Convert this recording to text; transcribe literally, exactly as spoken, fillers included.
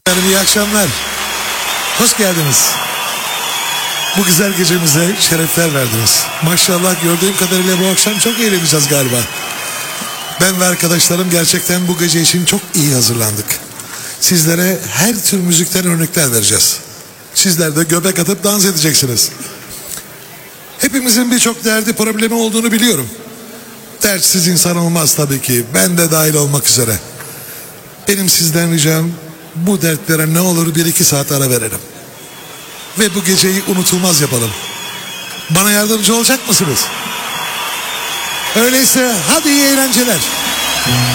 Efendim iyi akşamlar. Hoş geldiniz. Bu güzel gecemize şerefler verdiniz. Maşallah gördüğüm kadarıyla bu akşam çok eğleneceğiz galiba. Ben ve arkadaşlarım gerçekten bu gece için çok iyi hazırlandık. Sizlere her tür müzikten örnekler vereceğiz. Sizler de göbek atıp dans edeceksiniz. Hepimizin birçok derdi, problemi olduğunu biliyorum. Dertsiz insan olmaz tabii ki. Ben de dahil olmak üzere. Benim sizden ricam, bu dertlere ne olur bir iki saat ara verelim. Ve bu geceyi unutulmaz yapalım. Bana yardımcı olacak mısınız? Öyleyse hadi iyi eğlenceler.